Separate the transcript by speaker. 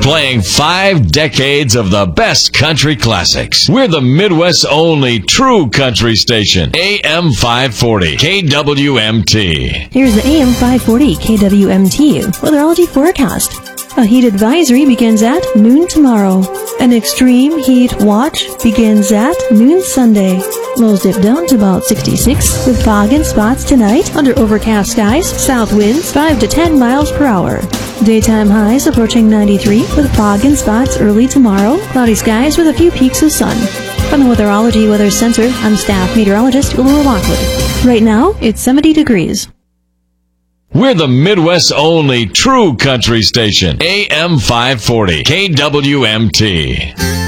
Speaker 1: playing 5 decades of the best country classics. We're the Midwest's only true country station. AM 540, KWMT.
Speaker 2: Here's the AM 540 KWMT weatherology forecast. A heat advisory begins at noon tomorrow. An extreme heat watch begins at noon Sunday. Lows dip down to about 66 with fog and spots tonight under overcast skies. South winds 5 to 10 miles per hour. Daytime highs approaching 93 with fog and spots early tomorrow. Cloudy skies with a few peaks of sun. From the Weatherology Weather Center, I'm staff meteorologist Laura Lockwood. Right now, it's 70 degrees.
Speaker 1: We're the Midwest's only true country station. AM 540, KWMT.